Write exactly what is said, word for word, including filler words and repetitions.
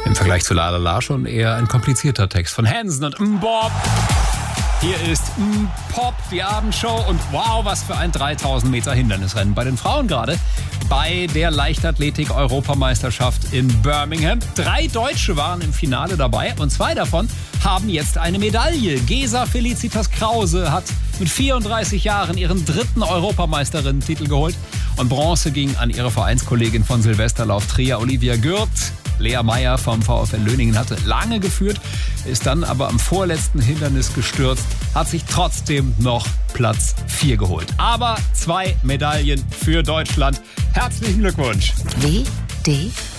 Im Vergleich zu La La La schon eher ein komplizierter Text von Hansen und Mbob. Hier ist Pop, die Abendshow und wow, was für ein dreitausend Meter Hindernisrennen bei den Frauen gerade. Bei der Leichtathletik-Europameisterschaft in Birmingham. Drei Deutsche waren im Finale dabei und zwei davon haben jetzt eine Medaille. Gesa Felicitas Krause hat mit vierunddreißig Jahren ihren dritten Europameisterinnen-Titel geholt und Bronze ging an ihre Vereinskollegin von Silvesterlauf Trier, Olivia Gürt. Lea Meyer vom VfL Löningen hatte lange geführt, ist dann aber am vorletzten Hindernis gestürzt, hat sich trotzdem noch Platz vier geholt. Aber zwei Medaillen für Deutschland. Herzlichen Glückwunsch. W D